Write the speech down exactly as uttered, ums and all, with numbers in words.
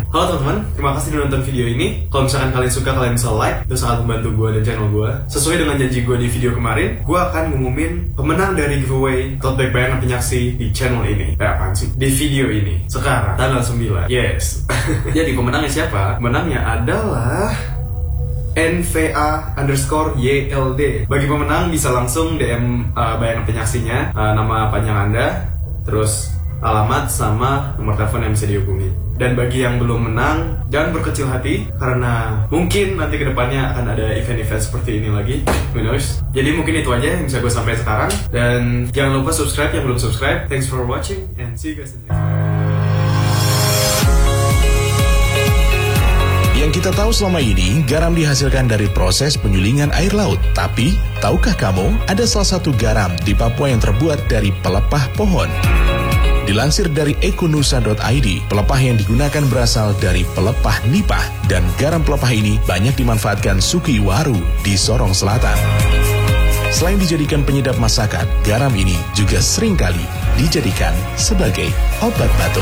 Halo teman-teman, terima kasih sudah nonton video ini. Kalau misalkan kalian suka, kalian bisa like. Itu sangat membantu gue dan channel gue. Sesuai dengan janji gue di video kemarin, gue akan ngumumin pemenang dari giveaway tote bag bayangan penyaksi di channel ini. Eh apaan sih? Di video ini. Sekarang, tanggal sembilan. Yes. Jadi pemenangnya siapa? Pemenangnya adalah N V A underscore Y L D. Bagi pemenang bisa langsung D M uh, bayangan penyaksinya, uh, nama panjang Anda, terus alamat sama nomor telepon yang bisa dihubungi. Dan bagi yang belum menang, jangan berkecil hati karena mungkin nanti kedepannya akan ada event-event seperti ini lagi. Who knows? Jadi mungkin itu aja yang bisa gue sampaikan sekarang. Dan jangan lupa subscribe yang belum subscribe. Thanks for watching and see you guys in the next video. Yang kita tahu selama ini, garam dihasilkan dari proses penyulingan air laut. Tapi, tahukah kamu, ada salah satu garam di Papua yang terbuat dari pelepah pohon? Dilansir dari ekonusa dot i d, pelepah yang digunakan berasal dari pelepah nipah, dan garam pelepah ini banyak dimanfaatkan suku Iwaru di Sorong Selatan. Selain dijadikan penyedap masakan, garam ini juga seringkali dijadikan sebagai obat batuk.